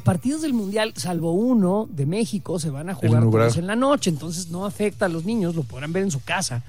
partidos del Mundial, salvo uno de México, se van a jugar todos en la noche, entonces no afecta a los niños, lo podrán ver en su casa.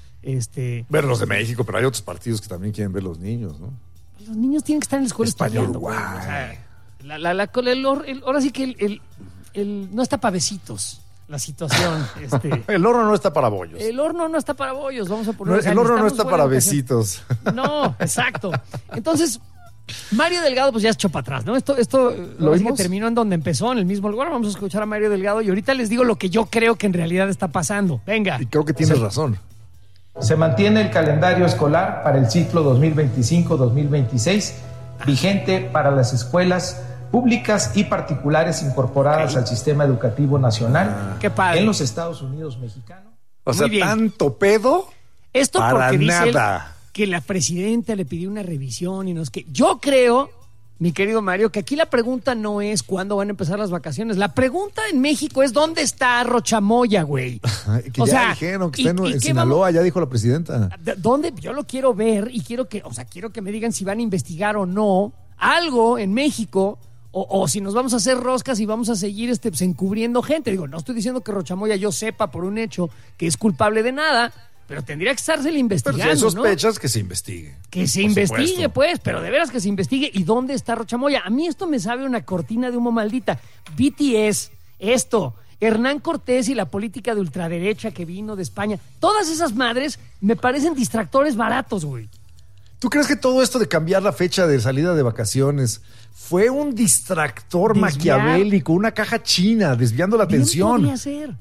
Ver los de México, pero hay otros partidos que también quieren ver los niños, ¿no? Los niños tienen que estar en la escuela estudiando. Uruguay. O sea, ahora sí que no está para besitos la situación. El horno no está para bollos. El horno no está para bollos, vamos a poner. El horno no está para besitos. No, exacto. Entonces, Mario Delgado pues ya echó para atrás, ¿no? Esto ¿Lo vimos? que terminó en donde empezó, en el mismo lugar. Vamos a escuchar a Mario Delgado y ahorita les digo lo que yo creo que en realidad está pasando. Venga. Y creo que tienes razón. Se mantiene el calendario escolar para el ciclo 2025-2026, vigente para las escuelas públicas y particulares incorporadas al sistema educativo nacional en los Estados Unidos mexicanos. O sea, tanto pedo. Esto para porque dice nada. Que la presidenta le pidió una revisión y no es que. Yo creo, mi querido Mario, que aquí la pregunta no es cuándo van a empezar las vacaciones. La pregunta en México es ¿dónde está Rochamoya, güey? Que o ya sea, dijeron que está en Sinaloa, ya dijo la presidenta. ¿Dónde? Yo lo quiero ver y quiero que me digan si van a investigar o no algo en México. O si nos vamos a hacer roscas y vamos a seguir pues, encubriendo gente. Digo, no estoy diciendo que Rochamoya yo sepa por un hecho que es culpable de nada, pero tendría que estársele investigando, pero si hay sospechas, ¿no? que se investigue. Que se investigue, supuesto. Pues, pero de veras que se investigue. ¿Y dónde está Rochamoya? A mí esto me sabe una cortina de humo maldita. BTS, Hernán Cortés y la política de ultraderecha que vino de España. Todas esas madres me parecen distractores baratos, güey. ¿Tú crees que todo esto de cambiar la fecha de salida de vacaciones fue un distractor maquiavélico, una caja china, desviando la atención? Podría ser.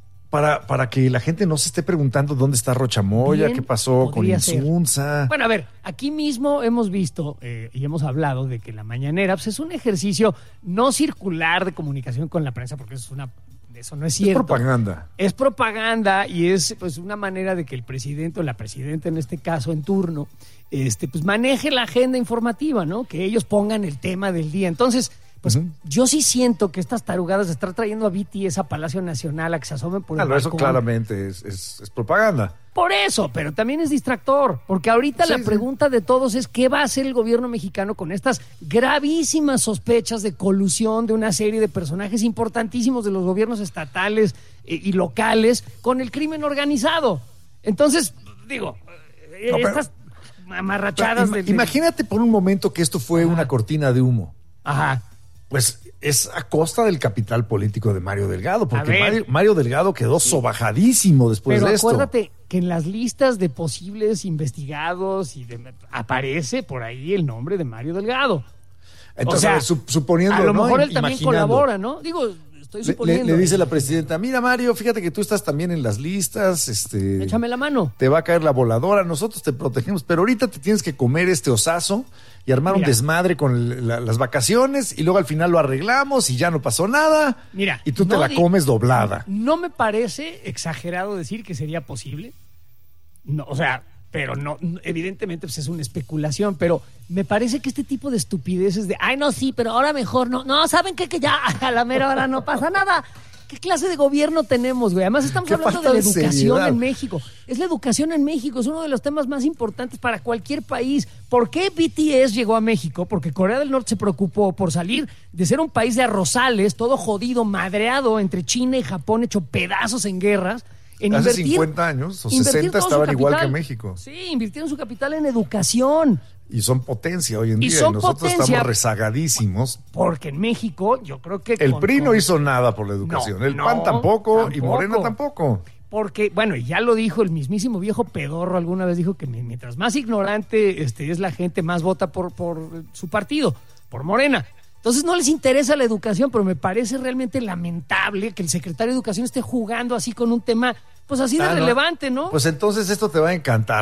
Para que la gente no se esté preguntando dónde está Rochamoya, qué pasó con Insunza. Bueno, a ver, aquí mismo hemos visto y hemos hablado de que la mañanera pues, es un ejercicio no circular de comunicación con la prensa, porque eso no es cierto. Es propaganda. Es propaganda y es pues una manera de que el presidente o la presidenta en este caso en turno pues maneje la agenda informativa, ¿no? Que ellos pongan el tema del día. Entonces, pues yo sí siento que estas tarugadas de estar trayendo a BTS a Palacio Nacional a que se asomen por el balcón. Eso claramente es propaganda. Por eso, pero también es distractor, porque ahorita la pregunta de todos es ¿qué va a hacer el gobierno mexicano con estas gravísimas sospechas de colusión de una serie de personajes importantísimos de los gobiernos estatales y locales con el crimen organizado? Entonces, digo, estas amarrachadas de... Imagínate por un momento que esto fue una cortina de humo. Ajá. Pues es a costa del capital político de Mario Delgado, porque Mario Delgado quedó sobajadísimo después de esto. Pero acuérdate que en las listas de posibles investigados aparece por ahí el nombre de Mario Delgado. Entonces, suponiendo, a lo mejor él también colabora, ¿no? Digo, estoy suponiendo. Le dice la presidenta, mira Mario, fíjate que tú estás también en las listas, échame la mano. Te va a caer la voladora, nosotros te protegemos, pero ahorita te tienes que comer este osazo y armar un desmadre con las vacaciones y luego al final lo arreglamos y ya no pasó nada. Mira, y tú te la comes doblada. No me parece exagerado decir que sería posible. No, o sea, pero no, evidentemente pues es una especulación, pero me parece que este tipo de estupideces de, no, sí, pero ahora mejor no, ¿saben qué? Que ya a la mera hora no pasa nada. ¿Qué clase de gobierno tenemos, güey? Además estamos hablando de la educación en México. Es la educación en México, es uno de los temas más importantes para cualquier país. ¿Por qué BTS llegó a México? Porque Corea del Norte se preocupó por salir de ser un país de arrozales, todo jodido, madreado entre China y Japón, hecho pedazos en guerras. Hace 50 años o 60 estaban igual que México. Sí, invirtieron su capital en educación. Y son potencia hoy en día. Y nosotros estamos rezagadísimos. Porque en México, yo creo que... El PRI no hizo nada por la educación. El PAN tampoco y Morena tampoco. Porque, bueno, y ya lo dijo el mismísimo viejo pedorro, alguna vez dijo que mientras más ignorante es la gente, más vota por su partido, por Morena. Entonces no les interesa la educación, pero me parece realmente lamentable que el secretario de Educación esté jugando así con un tema, pues así de relevante, ¿no? Pues entonces esto te va a encantar.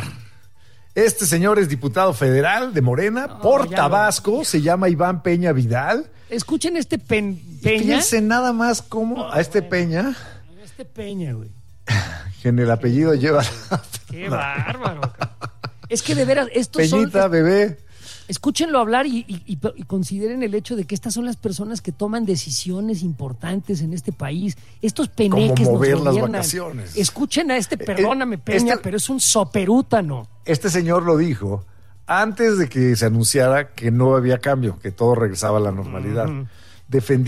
Este señor es diputado federal de Morena por Tabasco, se llama Iván Peña Vidal. Escuchen Peña. Fíjense nada más cómo a este Peña. A este Peña, güey. Que en el apellido lleva... ¡Qué bárbaro! Es que de veras, estos Peñita, bebé. Escúchenlo hablar y consideren el hecho de que estas son las personas que toman decisiones importantes en este país. Estos peneques como mover nos gobiernan. Las vacaciones. Escuchen a perdóname, Peña, pero es un soperútano. Este señor lo dijo antes de que se anunciara que no había cambio, que todo regresaba a la normalidad. Defendió